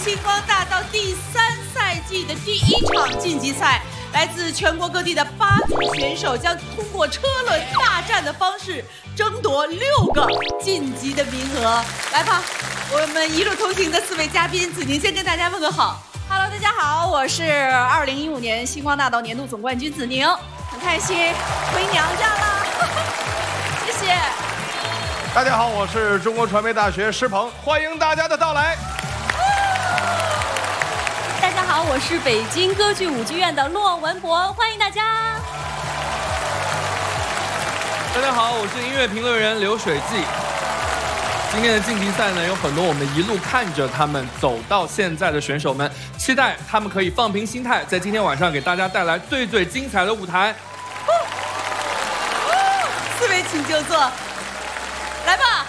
星光大道第3赛季的第1场晋级赛，来自全国各地的8组选手将通过车轮大战的方式争夺6个晋级的名额。来吧，我们一路同行的4位嘉宾，子宁先跟大家问个好。 Hello， 大家好，我是2015年星光大道年度总冠军子宁，很开心回娘家啦，谢谢。 大家好，我是中国传媒大学施鹏，欢迎大家的到来。 大家好，我是北京歌剧舞剧院的骆文博，欢迎大家。 大家好，我是音乐评论人刘水记。今天的晋级赛呢，有很多我们一路看着他们走到现在的选手们，期待他们可以放平心态，在今天晚上给大家带来最最精彩的舞台。 4位请就坐，来吧。